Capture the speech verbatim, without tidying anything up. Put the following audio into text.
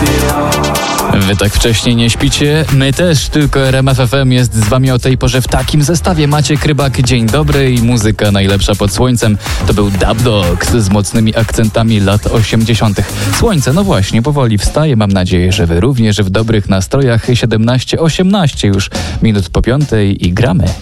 Wy tak wcześnie nie śpicie? My też, tylko R M F F M jest z wami o tej porze w takim zestawie. Maciek Rybak, dzień dobry i muzyka najlepsza pod słońcem. To był Dub Dogs z mocnymi akcentami lat osiemdziesiątych. Słońce, no właśnie, powoli wstaje. Mam nadzieję, że wy również w dobrych nastrojach. siedemnaście osiemnaście już minut po piątej i gramy.